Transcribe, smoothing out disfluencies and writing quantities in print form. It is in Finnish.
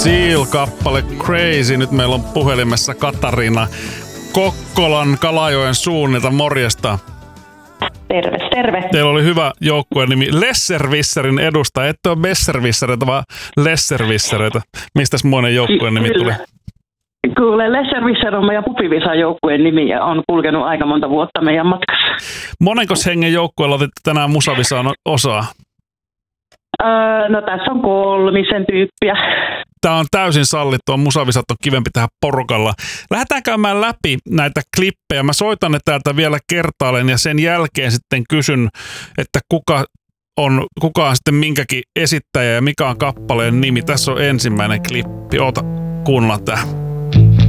Seal-kappale Crazy. Nyt meillä on puhelimessa Katariina Kokkolan Kalajoen suunnilta. Morjesta. Terve, terve. Teillä oli hyvä joukkueen nimi. Lesservisserin edustaja. Ette ole Besservissereitä, vaan Lesservissereitä. Mistäs muinen joukkueen nimi tuli? Kuule, Lesservisser on meidän Pupivisan joukkueen nimi ja on kulkenut aika monta vuotta meidän matkassa. Monenkos hengen joukkueella otitte tänään Musavisaan osaa? No tässä on 3 tyyppiä. Tämä on täysin sallittua. Musavisat on kivempi tehdä porukalla. Lähdetään käymään läpi näitä klippejä. Mä soitan ne täältä vielä kertaalleen ja sen jälkeen sitten kysyn, että kuka on sitten minkäkin esittäjä ja mikä on kappaleen nimi. Tässä on ensimmäinen klippi. Kuunnellaan tää.